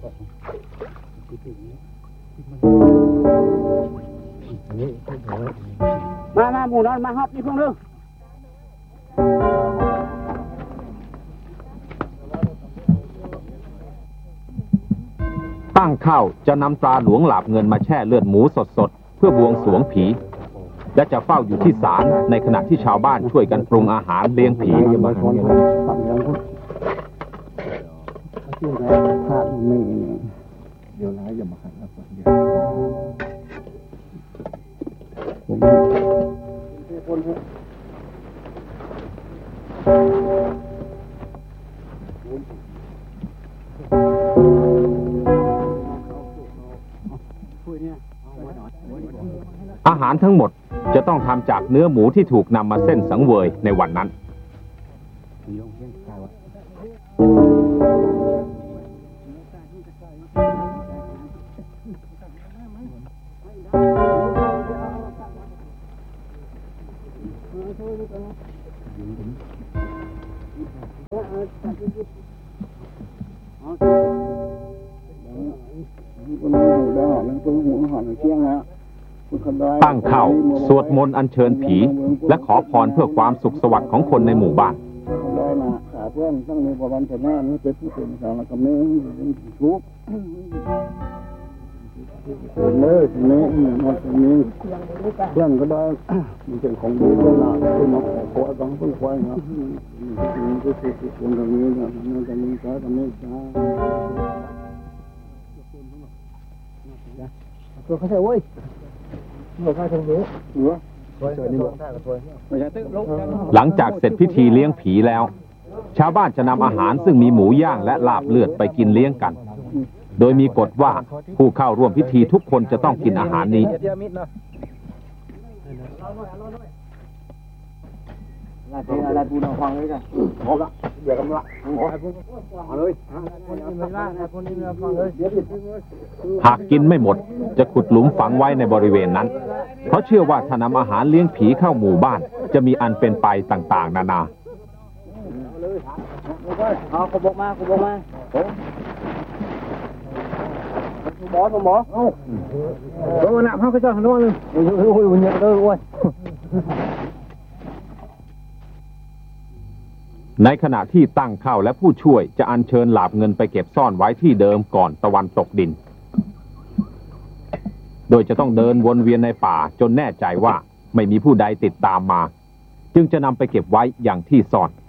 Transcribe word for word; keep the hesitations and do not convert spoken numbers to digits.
มามาหมู่นอนมาฮอบนี่พวกนึงตั้งเข้าจะนำตราหลวงหลาบเงินมาแช่เลือดหมูสดๆเพื่อบวงสรวงผีและจะเฝ้าอยู่ที่ศาลในขณะที่ชาวบ้านช่วยกันปรุงอาหารเลี้ยงผีเดี๋ยวร้ายอย่ามาขัดแล้วเดี๋ยวอาหารทั้งหมดจะต้องทำจากเนื้อหมูที่ถูกนำมาเส้นสังเวยในวันนั้นตั้งเข้าสวดมนต์อัญเชิญผีและขอพรเพื่อความสุขสวัสดิ์ของคนในหมู่บ้านเพื่อนตั้งในประวันชนะนี่เป็นผู้เป็นสารกำเนิดทุกเนื้อทีนี้มาทีนี้เพื่อนก็ได้มีเป็นของดีก็น่าเป็นมาขอขอต้องเพิ่งควายนะนี่ก็คือคนตรงนี้นะนี่ตรงนี้ก็ตรงนี้จ้าตัวเขาใช่เว้ยตัวเขาทางนี้เหรอหลังจากเสร็จพิธีเลี้ยงผีแล้วชาวบ้านจะนำอาหารซึ่งมีหมูย่างและลาบเลือดไปกินเลี้ยงกันโดยมีกฎว่าผู้เข้าร่วมพิธีทุกคนจะต้องกินอาหารนี้หากกินไม่หมดจะขุดหลุมฝังไว้ในบริเวณนั้นเพราะเชื่อว่าถ้านำอาหารเลี้ยงผีเข้าหมู่บ้านจะมีอันเป็นไปต่างๆนานาเอาขบกมาขบกมาหมอหมอโอ้โหหนักเขาก็จะหันว่าเลยโอ้ยโอ้ยโอ้ยเนี่ยเลยโอ้ยในขณะที่ตั้งเข้าและผู้ช่วยจะอัญเชิญหลาบเงินไปเก็บซ่อนไว้ที่เดิมก่อนตะวันตกดินโดยจะต้องเดินวนเวียนในป่าจนแน่ใจว่าไม่มีผู้ใดติดตามมาจึงจะนำไปเก็บไว้อย่างที่ซ่อน